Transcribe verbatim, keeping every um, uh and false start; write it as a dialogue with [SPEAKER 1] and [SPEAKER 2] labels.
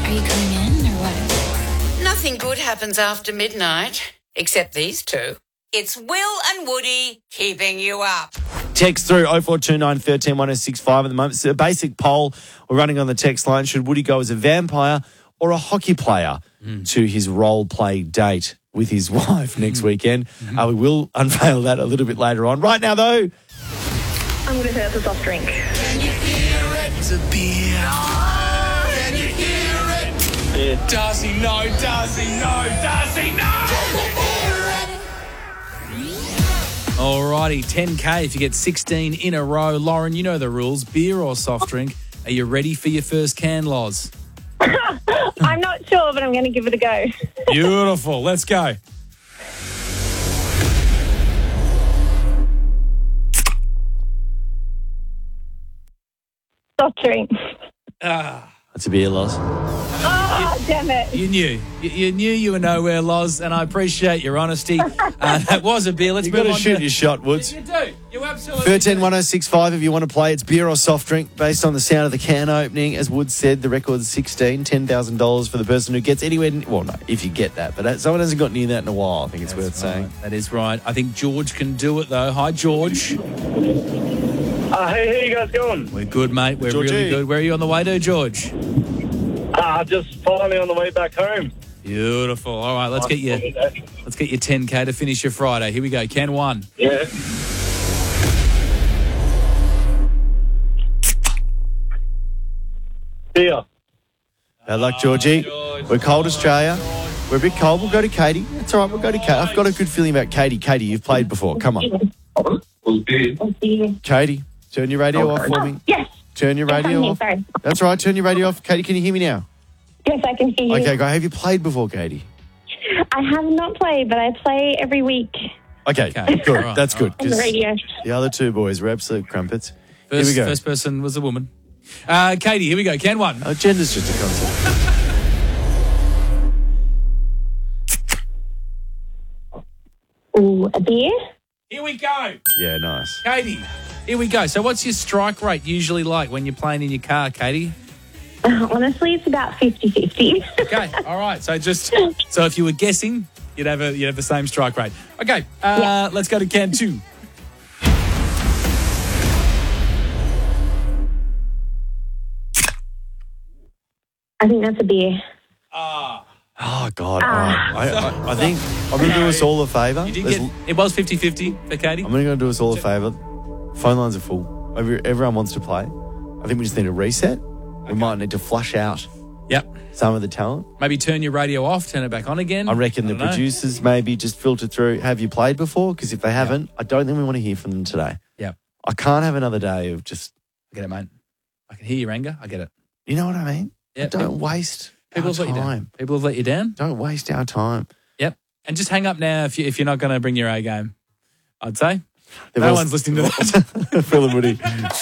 [SPEAKER 1] Are you coming in or what?
[SPEAKER 2] Nothing good happens after midnight, except these two. It's Will and Woody keeping you up.
[SPEAKER 3] Text through oh four two nine, one three, one oh six five at the moment. It's a basic poll we're running on the text line. Should Woody go as a vampire or a hockey player mm. to his role play date with his wife next mm. weekend? Mm-hmm. Uh, we will unveil that a little bit later on. Right now, though,
[SPEAKER 4] I'm going to say it's a soft drink.
[SPEAKER 5] Can you hear it? It's a beer. Oh, can you hear it? Yeah. Does he know? Does he know? Does he know?
[SPEAKER 6] Alrighty, ten K if you get sixteen in a row. Lauren, you know the rules. Beer or soft drink. Are you ready for your first can, Loz?
[SPEAKER 4] I'm not sure, but I'm going to give it a go.
[SPEAKER 6] Beautiful. Let's go.
[SPEAKER 4] Soft drink.
[SPEAKER 6] Ah.
[SPEAKER 3] That's a beer, Loz.
[SPEAKER 4] Oh, damn it.
[SPEAKER 6] You knew. You, you knew you were nowhere, Loz, and I appreciate your honesty. Uh, that was a beer. Let's
[SPEAKER 3] You've
[SPEAKER 6] move
[SPEAKER 3] got to
[SPEAKER 6] on
[SPEAKER 3] shoot
[SPEAKER 6] to...
[SPEAKER 3] your shot, Woods.
[SPEAKER 6] You do. You absolutely
[SPEAKER 3] thirteen
[SPEAKER 6] do.
[SPEAKER 3] one oh six five if you want to play. It's beer or soft drink based on the sound of the can opening. As Woods said, the record's sixteen, ten thousand dollars for the person who gets anywhere. Well, no, if you get that. But someone hasn't got near that in a while. I think it's
[SPEAKER 6] That's
[SPEAKER 3] worth
[SPEAKER 6] right.
[SPEAKER 3] saying.
[SPEAKER 6] That is right. I think George can do it, though. Hi, George.
[SPEAKER 7] Uh, hey, how you guys going?
[SPEAKER 6] We're good, mate. We're
[SPEAKER 3] Georgie.
[SPEAKER 6] really good. Where are you on the way to, George?
[SPEAKER 7] Uh, just finally on the way back home.
[SPEAKER 6] Beautiful. All right, let's get you. Let's get you ten K to finish your Friday. Here we go. Can one.
[SPEAKER 7] Yeah. Beer.
[SPEAKER 3] Bad luck, Georgie. We're cold, Australia. We're a bit cold. We'll go to Katie. It's all right. We'll go to Katie. I've got a good feeling about Katie. Katie, you've played before. Come on. Katie, turn your radio off for me.
[SPEAKER 4] Yes.
[SPEAKER 3] Turn your
[SPEAKER 4] Yes, I'm
[SPEAKER 3] radio
[SPEAKER 4] here,
[SPEAKER 3] off.
[SPEAKER 4] sorry.
[SPEAKER 3] That's right. Turn your radio off. Katie, can you hear me now?
[SPEAKER 4] Yes, I can hear you.
[SPEAKER 3] Okay, go. Have you played before, Katie?
[SPEAKER 4] I have not played, but I play every week
[SPEAKER 3] Okay,
[SPEAKER 6] Okay,
[SPEAKER 3] good.
[SPEAKER 6] all right,
[SPEAKER 3] That's
[SPEAKER 6] all
[SPEAKER 3] good.
[SPEAKER 4] on the
[SPEAKER 3] 'cause
[SPEAKER 4] radio.
[SPEAKER 3] the other two boys were absolute crumpets.
[SPEAKER 6] First,
[SPEAKER 3] here we go.
[SPEAKER 6] first person was a woman. Uh, Katie, here we go. Can one.
[SPEAKER 3] Oh, gender's just a concept.
[SPEAKER 4] Ooh, a beer?
[SPEAKER 6] Here we go.
[SPEAKER 3] Yeah, nice.
[SPEAKER 6] Katie, here we go. So what's your strike rate usually like when you're playing in your car, Katie?
[SPEAKER 4] Uh, honestly, it's about fifty-fifty.
[SPEAKER 6] Okay, all right. So just so if you were guessing, you'd have a you'd have the same strike rate. Okay, uh,
[SPEAKER 4] Yeah.
[SPEAKER 6] let's go to can two.
[SPEAKER 4] I think that's a beer.
[SPEAKER 6] Ah,
[SPEAKER 3] Oh, God. All right. I, I, I think I'm going to do us all a favour.
[SPEAKER 6] you did
[SPEAKER 3] There's-
[SPEAKER 6] get it was fifty-fifty for Katie.
[SPEAKER 3] I'm going to do us all a favour. Phone lines are full. Every- Everyone wants to play. I think we just need a reset. We might need to flush out
[SPEAKER 6] Yep.
[SPEAKER 3] some of the talent.
[SPEAKER 6] Maybe turn your radio off, turn it back on again.
[SPEAKER 3] I reckon the
[SPEAKER 6] don't know.
[SPEAKER 3] producers maybe just filter through. Have you played before? Because if they haven't, I don't think we want to hear from them today.
[SPEAKER 6] Yep.
[SPEAKER 3] I can't have another day of just,
[SPEAKER 6] I get it, mate. I can hear your anger. I get it.
[SPEAKER 3] you know what I mean?
[SPEAKER 6] Yep.
[SPEAKER 3] Don't waste
[SPEAKER 6] People
[SPEAKER 3] our
[SPEAKER 6] have let you down.
[SPEAKER 3] time.
[SPEAKER 6] People have let you down.
[SPEAKER 3] Don't waste our time.
[SPEAKER 6] Yep. And just hang up now if, you, if you're not going to bring your A game, I'd say.
[SPEAKER 3] They've
[SPEAKER 6] No
[SPEAKER 3] all-
[SPEAKER 6] one's listening to that.
[SPEAKER 3] Phil and Woody.